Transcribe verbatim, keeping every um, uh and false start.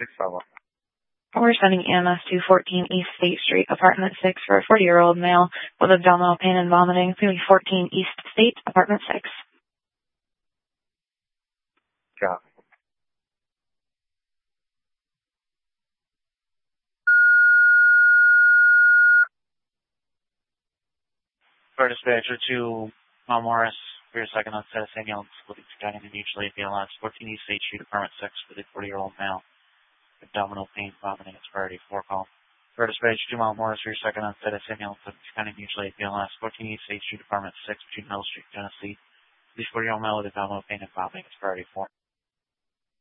six five one. We're sending E M S to fourteen East State Street, apartment six, for a forty-year-old male with abdominal pain and vomiting. It's going to be fourteen East State, apartment six. Copy. For dispatcher to Mount Morris, for your second onset of ambulance, looking for dining and mutually B L S, fourteen East State Street, apartment six, for the forty-year-old male. Abdominal pain, vomiting, it's priority four call. For dispatch to Mount Morris, for your second onset of ambulance, looking for dining and mutually B L S, fourteen East State Street, apartment six, between Middle Street, Genesee. The forty-year-old male with abdominal pain and vomiting, it's priority four.